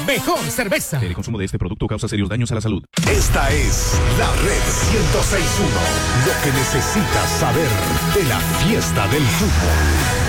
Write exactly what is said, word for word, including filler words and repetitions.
mejor cerveza. El consumo de este producto causa serios daños a la salud. Esta es la Red ciento seis punto uno. Lo que necesitas saber de la fiesta del fútbol.